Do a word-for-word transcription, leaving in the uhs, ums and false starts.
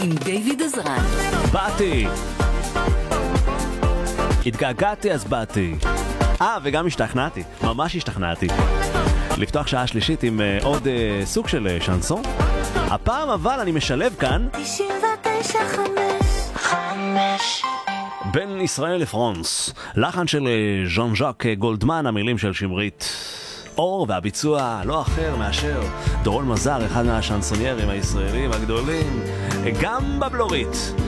עם דיוויד עזרן. באתי. התגעגעתי אז באתי. אה, וגם השתכנעתי. ממש השתכנעתי. לפתוח שעה שלישית עם uh, עוד uh, סוג של uh, שנסון. הפעם אבל אני משלב כאן תשעים ותשע חמש בין ישראל לפרנס. לחן של uh, ז'אן ז'אק גולדמן, המילים של שמרית אור, והביצוע לא אחר מאשר דורון מזר, אחד מהשנסוניירים הישראלים הגדולים, גם בבלורית.